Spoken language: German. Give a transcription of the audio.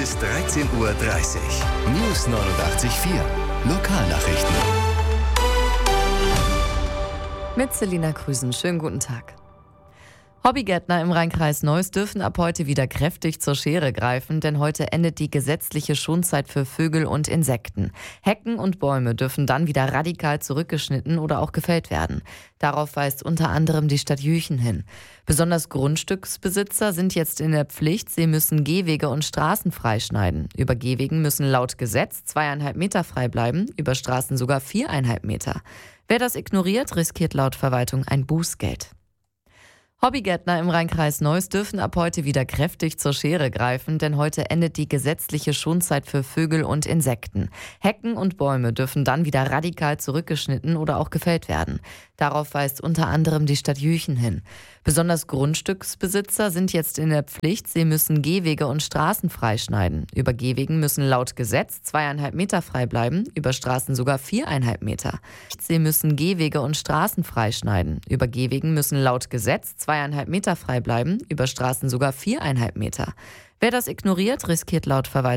bis 13:30 Uhr. News 89,4. Lokalnachrichten. Mit Selina Krüsen. Schönen guten Tag. Hobbygärtner im Rheinkreis Neuss dürfen ab heute wieder kräftig zur Schere greifen, denn heute endet die gesetzliche Schonzeit für Vögel und Insekten. Hecken und Bäume dürfen dann wieder radikal zurückgeschnitten oder auch gefällt werden. Darauf weist unter anderem die Stadt Jüchen hin. Besonders Grundstücksbesitzer sind jetzt in der Pflicht, sie müssen Gehwege und Straßen freischneiden. Über Gehwegen müssen laut Gesetz 2,5 Meter frei bleiben, über Straßen sogar 4,5 Meter. Wer das ignoriert, riskiert laut Verwaltung ein Bußgeld. Hobbygärtner im Rheinkreis Neuss dürfen ab heute wieder kräftig zur Schere greifen, denn heute endet die gesetzliche Schonzeit für Vögel und Insekten. Hecken und Bäume dürfen dann wieder radikal zurückgeschnitten oder auch gefällt werden. Darauf weist unter anderem die Stadt Jüchen hin. Besonders Grundstücksbesitzer sind jetzt in der Pflicht, sie müssen Gehwege und Straßen freischneiden. Über Gehwegen müssen laut Gesetz 2,5 Meter frei bleiben, über Straßen sogar 4,5 Meter. Sie müssen Gehwege und Straßen freischneiden. Über Gehwegen müssen laut Gesetz 2,5 Meter frei bleiben, über Straßen sogar 4,5 Meter. Wer das ignoriert, riskiert laut Verwaltung